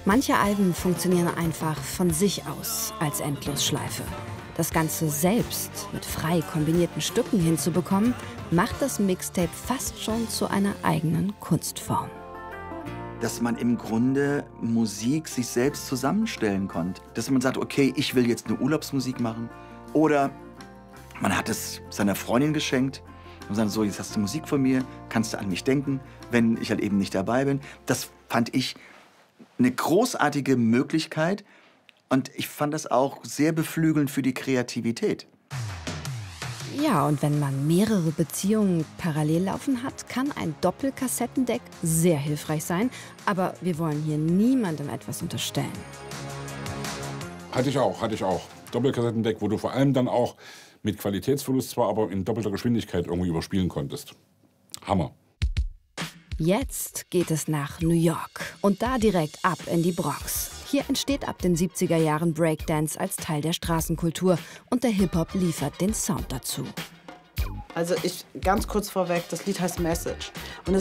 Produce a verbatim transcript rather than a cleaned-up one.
Manche Alben funktionieren einfach von sich aus als Endlosschleife. Das Ganze selbst mit frei kombinierten Stücken hinzubekommen, macht das Mixtape fast schon zu einer eigenen Kunstform. Dass man im Grunde Musik sich selbst zusammenstellen konnte. Dass man sagt, okay, ich will jetzt eine Urlaubsmusik machen. Oder man hat es seiner Freundin geschenkt und sagt so, jetzt hast du Musik von mir, kannst du an mich denken, wenn ich halt eben nicht dabei bin. Das fand ich eine großartige Möglichkeit und ich fand das auch sehr beflügelnd für die Kreativität. Ja, und wenn man mehrere Beziehungen parallel laufen hat, kann ein Doppelkassettendeck sehr hilfreich sein. Aber wir wollen hier niemandem etwas unterstellen. Hatte ich auch, hatte ich auch. Doppelkassettendeck, wo du vor allem dann auch mit Qualitätsverlust zwar, aber in doppelter Geschwindigkeit irgendwie überspielen konntest. Hammer. Jetzt geht es nach New York und da direkt ab in die Bronx. Hier entsteht ab den siebziger Jahren Breakdance als Teil der Straßenkultur und der Hip-Hop liefert den Sound dazu. Also ich, ganz kurz vorweg, das Lied heißt Message. Und